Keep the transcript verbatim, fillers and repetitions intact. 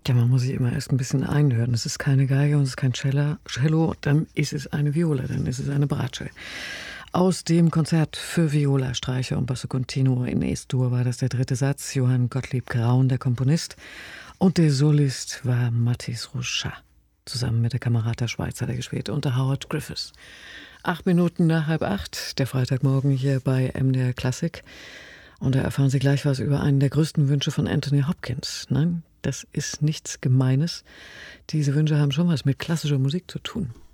Ja, man muss sich immer erst ein bisschen einhören. Es ist keine Geige und es ist kein Cello, Cello, dann ist es eine Viola, dann ist es eine Bratsche. Aus dem Konzert für Viola, Streicher und Basso Continuo in Es-Dur war das der dritte Satz. Johann Gottlieb Graun, der Komponist. Und der Solist war Mathis Rouchat. Zusammen mit der Kamerata Schweiz hat er gespielt, unter Howard Griffiths. Acht Minuten nach halb acht, der Freitagmorgen hier bei M D R Klassik. Und da erfahren Sie gleich was über einen der größten Wünsche von Anthony Hopkins. Nein, das ist nichts Gemeines. Diese Wünsche haben schon was mit klassischer Musik zu tun.